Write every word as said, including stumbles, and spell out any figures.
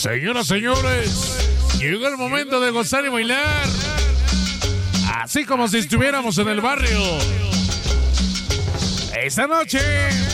Señoras, señores, llegó el momento de gozar y bailar, así como si estuviéramos en el barrio. Esta noche